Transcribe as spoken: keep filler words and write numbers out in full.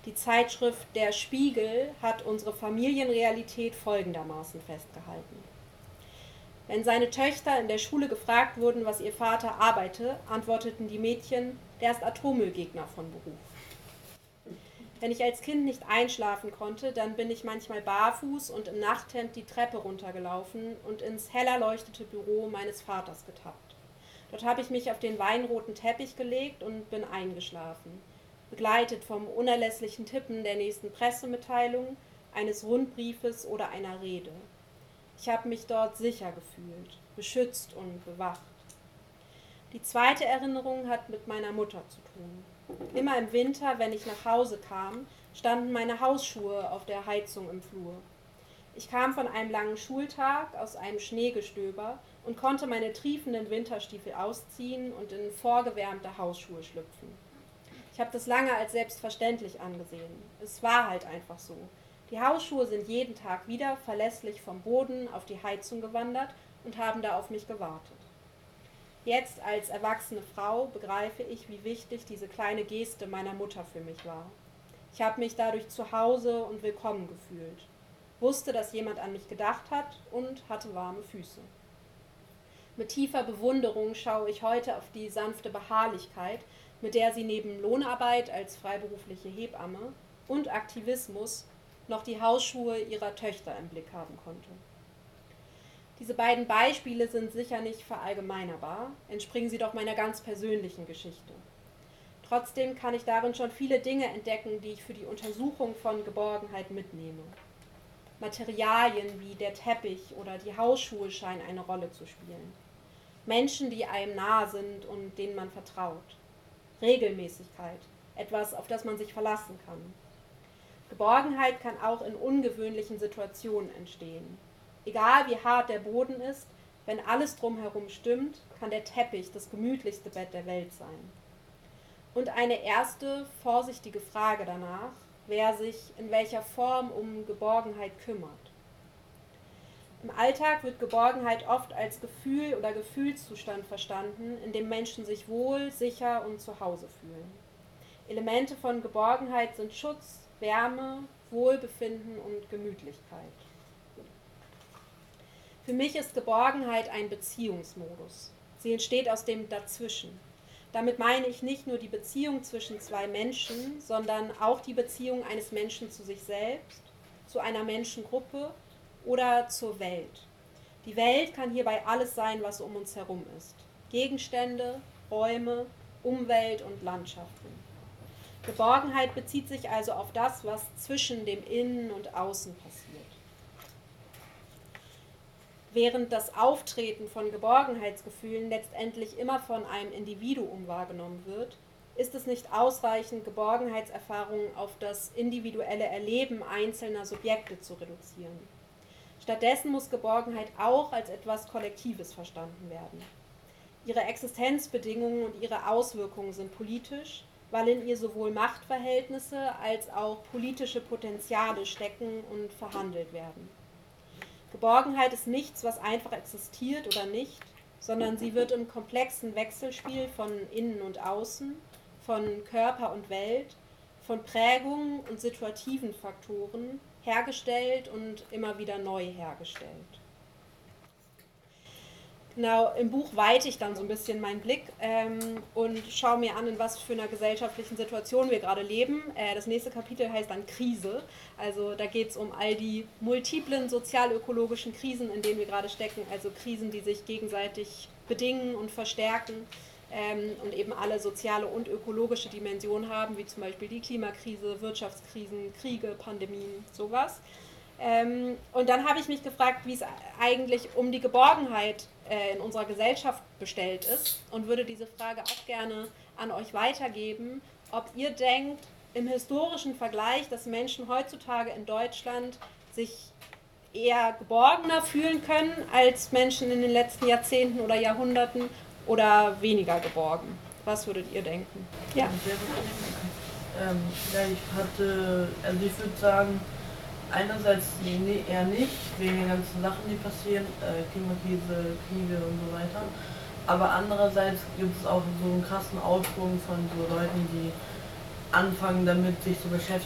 Die Zeitschrift Der Spiegel hat unsere Familienrealität folgendermaßen festgehalten. Wenn seine Töchter in der Schule gefragt wurden, was ihr Vater arbeite, antworteten die Mädchen, der ist Atommüllgegner von Beruf. Wenn ich als Kind nicht einschlafen konnte, dann bin ich manchmal barfuß und im Nachthemd die Treppe runtergelaufen und ins hell erleuchtete Büro meines Vaters getappt. Dort habe ich mich auf den weinroten Teppich gelegt und bin eingeschlafen, begleitet vom unerlässlichen Tippen der nächsten Pressemitteilung, eines Rundbriefes oder einer Rede. Ich habe mich dort sicher gefühlt, beschützt und bewacht. Die zweite Erinnerung hat mit meiner Mutter zu tun. Immer im Winter, wenn ich nach Hause kam, standen meine Hausschuhe auf der Heizung im Flur. Ich kam von einem langen Schultag aus einem Schneegestöber und konnte meine triefenden Winterstiefel ausziehen und in vorgewärmte Hausschuhe schlüpfen. Ich habe das lange als selbstverständlich angesehen. Es war halt einfach so. Die Hausschuhe sind jeden Tag wieder verlässlich vom Boden auf die Heizung gewandert und haben da auf mich gewartet. Jetzt als erwachsene Frau begreife ich, wie wichtig diese kleine Geste meiner Mutter für mich war. Ich habe mich dadurch zu Hause und willkommen gefühlt, wusste, dass jemand an mich gedacht hat und hatte warme Füße. Mit tiefer Bewunderung schaue ich heute auf die sanfte Beharrlichkeit, mit der sie neben Lohnarbeit als freiberufliche Hebamme und Aktivismus noch die Hausschuhe ihrer Töchter im Blick haben konnte. Diese beiden Beispiele sind sicher nicht verallgemeinerbar, entspringen sie doch meiner ganz persönlichen Geschichte. Trotzdem kann ich darin schon viele Dinge entdecken, die ich für die Untersuchung von Geborgenheit mitnehme. Materialien wie der Teppich oder die Hausschuhe scheinen eine Rolle zu spielen. Menschen, die einem nahe sind und denen man vertraut. Regelmäßigkeit, etwas, auf das man sich verlassen kann. Geborgenheit kann auch in ungewöhnlichen Situationen entstehen. Egal wie hart der Boden ist, wenn alles drumherum stimmt, kann der Teppich das gemütlichste Bett der Welt sein. Und eine erste, vorsichtige Frage danach, wer sich in welcher Form um Geborgenheit kümmert. Im Alltag wird Geborgenheit oft als Gefühl oder Gefühlszustand verstanden, in dem Menschen sich wohl, sicher und zu Hause fühlen. Elemente von Geborgenheit sind Schutz, Wärme, Wohlbefinden und Gemütlichkeit. Für mich ist Geborgenheit ein Beziehungsmodus. Sie entsteht aus dem Dazwischen. Damit meine ich nicht nur die Beziehung zwischen zwei Menschen, sondern auch die Beziehung eines Menschen zu sich selbst, zu einer Menschengruppe oder zur Welt. Die Welt kann hierbei alles sein, was um uns herum ist. Gegenstände, Räume, Umwelt und Landschaften. Geborgenheit bezieht sich also auf das, was zwischen dem Innen und Außen passiert. Während das Auftreten von Geborgenheitsgefühlen letztendlich immer von einem Individuum wahrgenommen wird, ist es nicht ausreichend, Geborgenheitserfahrungen auf das individuelle Erleben einzelner Subjekte zu reduzieren. Stattdessen muss Geborgenheit auch als etwas Kollektives verstanden werden. Ihre Existenzbedingungen und ihre Auswirkungen sind politisch, weil in ihr sowohl Machtverhältnisse als auch politische Potenziale stecken und verhandelt werden. Geborgenheit ist nichts, was einfach existiert oder nicht, sondern sie wird im komplexen Wechselspiel von Innen und Außen, von Körper und Welt, von Prägungen und situativen Faktoren hergestellt und immer wieder neu hergestellt. Genau, im Buch weite ich dann so ein bisschen meinen Blick ähm, und schaue mir an, in was für einer gesellschaftlichen Situation wir gerade leben. Äh, das nächste Kapitel heißt dann Krise. Also da geht es um all die multiplen sozial-ökologischen Krisen, in denen wir gerade stecken. Also Krisen, die sich gegenseitig bedingen und verstärken ähm, und eben alle soziale und ökologische Dimensionen haben, wie zum Beispiel die Klimakrise, Wirtschaftskrisen, Kriege, Pandemien, sowas. Ähm, und dann habe ich mich gefragt, wie es eigentlich um die Geborgenheit äh, in unserer Gesellschaft bestellt ist und würde diese Frage auch gerne an euch weitergeben, ob ihr denkt, im historischen Vergleich, dass Menschen heutzutage in Deutschland sich eher geborgener fühlen können als Menschen in den letzten Jahrzehnten oder Jahrhunderten oder weniger geborgen. Was würdet ihr denken? Ja, ähm, ja ich hatte, also ich würde sagen, einerseits nee, eher nicht, wegen den ganzen Sachen, die passieren, äh, Klimakrise, Kriege und so weiter. Aber andererseits gibt es auch so einen krassen Aufschwung von so Leuten, die anfangen damit, sich zu beschäftigen